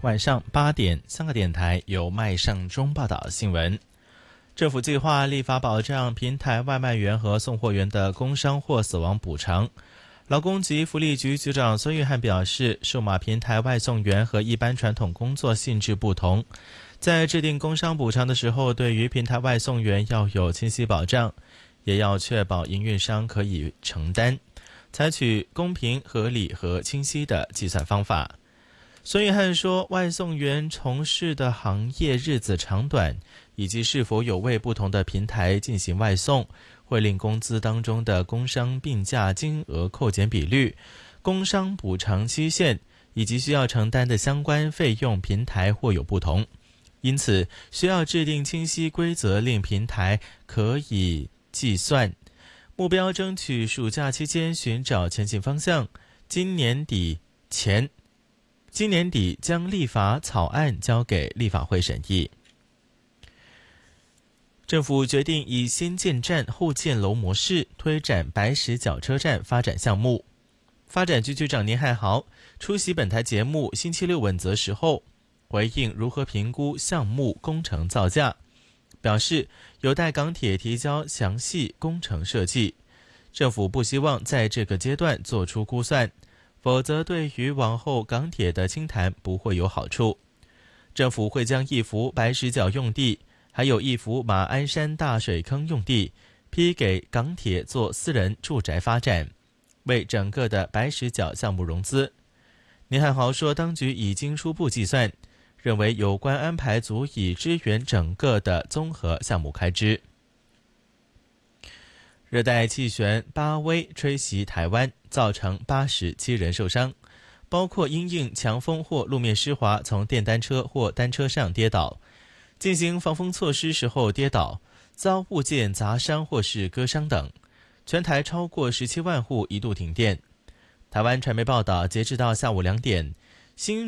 晚上8点，香港电台由麦尚中报道新闻。政府计划立法保障平台外卖员和送货员的工伤或死亡补偿。劳工及福利局局长孙玉菡表示，数码平台外送员和一般传统工作性质不同，在制定工伤补偿的时候，对于平台外送员要有清晰保障，也要确保营运商可以承担，采取公平、合理和清晰的计算方法。孙玉菡说，外送员从事的行业日子长短，以及是否有为不同的平台进行外送，会令工资当中的工伤病假金额扣减比率、工伤补偿期限以及需要承担的相关费用平台或有不同，因此需要制定清晰规则，令平台可以计算。目标争取暑假期间寻找前进方向，今年底将立法草案交给立法会审议。政府决定以先建站后建楼模式推展白石角车站发展项目。发展局局长倪汉豪出席本台节目星期六问责时候，回应如何评估项目工程造价，表示有待港铁提交详细工程设计，政府不希望在这个阶段做出估算，否则对于往后港铁的清谈不会有好处。政府会将一幅白石角用地还有一幅马鞍山大水坑用地批给港铁做私人住宅发展，为整个的白石角项目融资。倪汉豪说，当局已经初步计算，认为有关安排足以支援整个的综合项目开支。热带气旋巴威吹袭台湾，造成87人受伤，包括因应强风或路面湿滑从电单车或单车上跌倒，进行防风措施时候跌倒，遭物件砸伤或是割伤等。全台超过17万户一度停电。台湾传媒报道，截至到下午2点，新